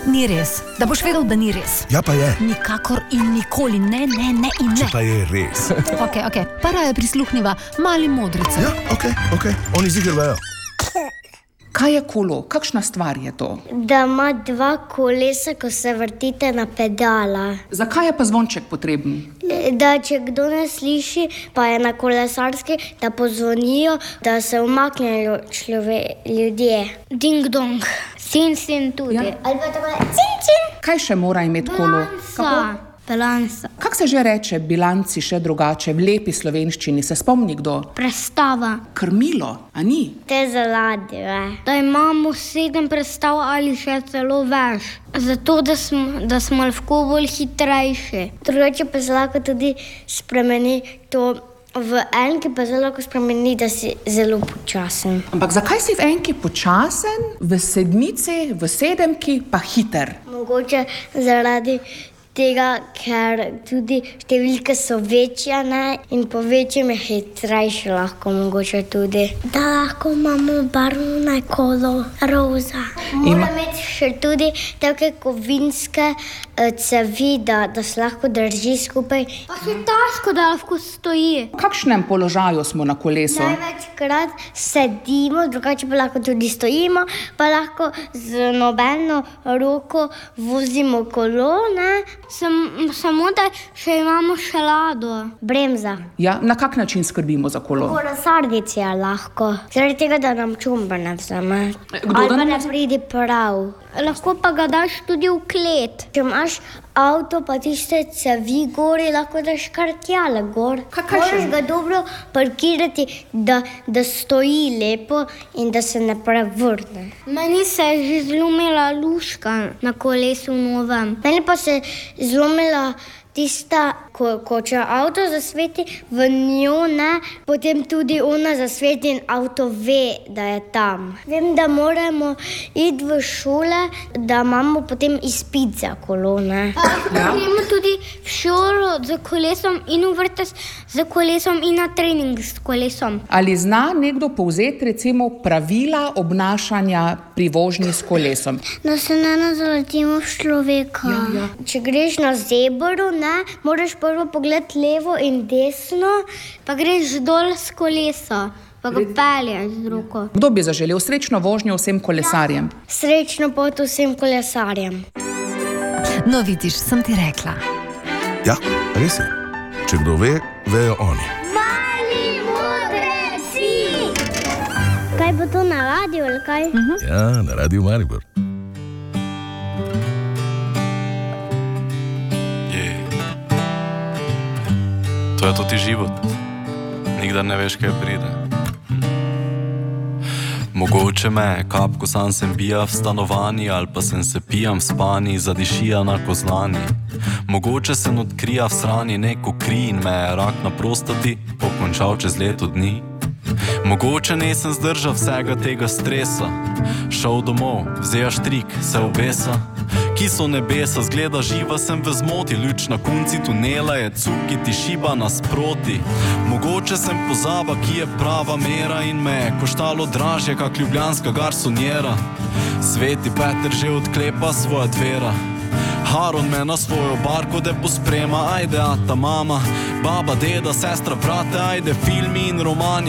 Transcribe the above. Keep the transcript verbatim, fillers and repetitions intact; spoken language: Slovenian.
Ni res. Da boš vedel, da ni res. Ja pa je. Nikakor in nikoli. Ne, ne, ne in ne. Če pa je res. Ok, ok. Pa raje prisluhniva mali modrici. Ja, ok, ok. Oni ziher vejo. Kaj je kolo? Kakšna stvar je to? Da ima dva kolesa, ko se vrtite na pedala. Zakaj je pa zvonček potreben? Da če kdo ne sliši, pa je na kolesarski, da pozvonijo, da se umaknejo člove, ljudje. Ding dong. Sin, sin tudi. Ja. Ali pa tako je, cin, cin. Kaj še mora imeti kolo? Balansa. Balansa. Kako se že reče bilanci še drugače v lepi slovenščini? Se spomni kdo? Prestava. Krmilo, a ni? Te zaladje. Da imamo sedem prestav ali še celo več. Zato, da smo, da smo lahko bolj hitrejši. Drugače pa se lahko tudi spremeni to v enki, pa se lahko spremeni, da si zelo počasen. Ampak zakaj si v enki počasen, v sedmici, v sedemki pa hiter? Mogoče zaradi tega, ker tudi številke so večje, ne? In po večjem je hitrejši lahko mogoče tudi. Da lahko imamo barvno kolo, roza. Mora imeti še tudi take kovinske uh, cevi, da, da se lahko drži skupaj. Pa še težko, da lahko stoji. V kakšnem položaju smo na kolesu? Največkrat sedimo, drugače pa lahko tudi stojimo, pa lahko z nobeno roko vozimo kolo, ne? Sam, samo da še imamo še lado. Bremza. Ja, na kak način skrbimo za kolo? Kolesarnici je lahko. Zaradi tega, da nam čumba ne vzame. Kdo Ali da pa ne ne pridi prav. Lahko pa ga daš tudi v klet. Če imaš avto, pa tiste cevi gori, lahko daš kar tjale gor. Kaj- kaj še? Moraš ga dobro parkirati, da, da stoji lepo in da se ne prevrne. Meni se je že zlomila luška na kolesu novem. Meni pa se je zlomila tista, ko, ko če avto zasveti, v njo ne, potem tudi ona zasveti in avto ve, da je tam. Vem, da moramo iti v šole, da imamo potem izpit za kolo, ne. Ja. Gremo tudi v šolo z kolesom in v vrtec z kolesom in na trening s kolesom. Ali zna nekdo povzeti recimo pravila obnašanja pri vožnji s kolesom? Da se ne nazaletimo v človeka. Ja, ja. Če greš na zebro, ne, moraš prvo pogledati levo in desno, pa greš dol s kolesa, pa ga pelješ z roko. Kdo bi zaželel srečno vožnjo vsem kolesarjem? Srečno pot vsem kolesarjem. No, vidiš, sem ti rekla. Ja, res je. Če kdo ve, vejo oni. Mali modreci! Kaj bo to na radiju ali kaj? Ja, na Radiu Maribor. To je to ti život. Nikdar ne veš, kaj pride. Mogoče me kapko sam sem bija v stanovanji, ali pa sem se pijam v spani, zadišija na kozlani. Mogoče sem odkrija v srani neko kri in me je rak na prostati pokončal čez leto dni. Mogoče nisem zdržal vsega tega stresa, šel domov, vzeja štrik, se obesa. Ki so nebesa, zgleda živa sem v zmoti, luč na konci tunela je cuki ti šiba nasproti. Mogoče sem pozaba, ki je prava mera in me je koštalo dražje, kak ljubljanska garsonjera. Sveti Peter že odklepa svoja dvera, Haron me na svojo barko de posprema, ajde ata mama, baba, deda, sestra, brate, ajde filmi in romani.